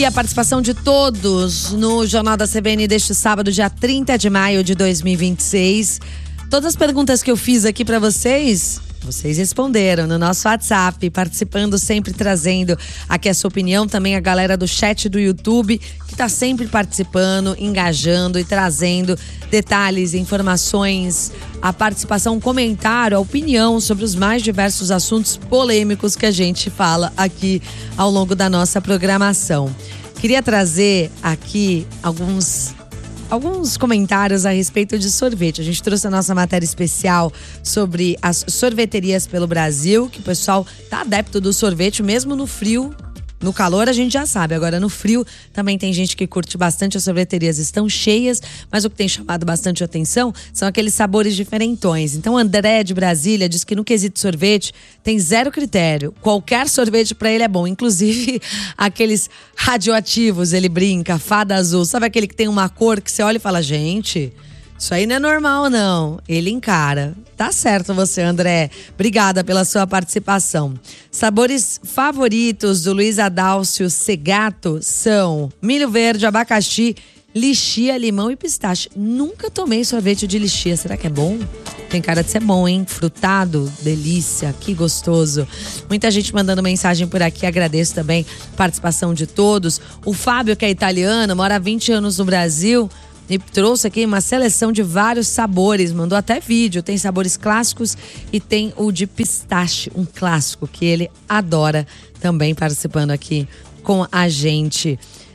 E a participação de todos no Jornal da CBN deste sábado, dia 30 de maio de 2026. Todas as perguntas que eu fiz aqui para vocês responderam no nosso WhatsApp, participando, sempre trazendo aqui a sua opinião. Também a galera do chat do YouTube, que está sempre participando, engajando e trazendo detalhes, informações, a participação, um comentário, a opinião sobre os mais diversos assuntos polêmicos que a gente fala aqui ao longo da nossa programação. Queria trazer aqui alguns comentários a respeito de sorvete. A gente trouxe a nossa matéria especial sobre as sorveterias pelo Brasil, que o pessoal tá adepto do sorvete, mesmo no frio. No calor a gente já sabe, agora no frio também tem gente que curte bastante. As sorveterias estão cheias, mas o que tem chamado bastante atenção são aqueles sabores diferentões. Então André de Brasília diz que no quesito sorvete tem zero critério. Qualquer sorvete pra ele é bom, inclusive aqueles radioativos, ele brinca, fada azul. Sabe aquele que tem uma cor que você olha e fala, gente, isso aí não é normal não. Ele encara. Tá certo você, André. Obrigada pela sua participação. Sabores favoritos do Luiz Adálcio Segato são milho verde, abacaxi, lixia, limão e pistache. Nunca tomei sorvete de lixia. Será que é bom? Tem cara de ser bom, hein? Frutado, delícia, que gostoso. Muita gente mandando mensagem por aqui, agradeço também a participação de todos. O Fábio, que é italiano, mora há 20 anos no Brasil, e trouxe aqui uma seleção de vários sabores, mandou até vídeo. Tem sabores clássicos e tem o de pistache, um clássico que ele adora, também participando aqui com a gente.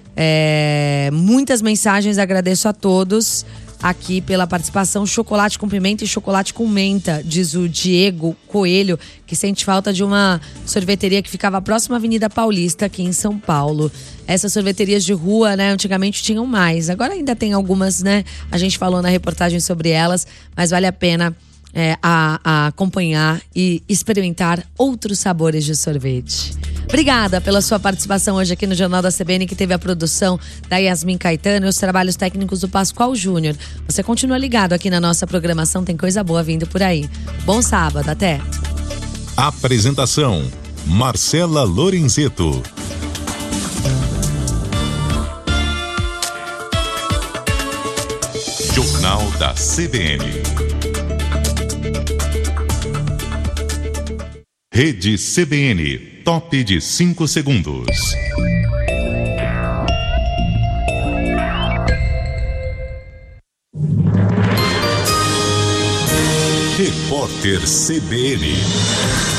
Muitas mensagens, agradeço a todos aqui pela participação. Chocolate com pimenta e chocolate com menta, diz o Diego Coelho, que sente falta de uma sorveteria que ficava próxima à Avenida Paulista, aqui em São Paulo. Essas sorveterias de rua, né, antigamente tinham mais, agora ainda tem algumas, né, a gente falou na reportagem sobre elas, mas vale a pena a acompanhar e experimentar outros sabores de sorvete. Obrigada pela sua participação hoje aqui no Jornal da CBN, que teve a produção da Yasmin Caetano e os trabalhos técnicos do Pascoal Júnior. Você continua ligado aqui na nossa programação, tem coisa boa vindo por aí. Bom sábado, até. Apresentação: Marcela Lorenzeto. Jornal da CBN. Rede CBN, top de 5 segundos. Repórter CBN.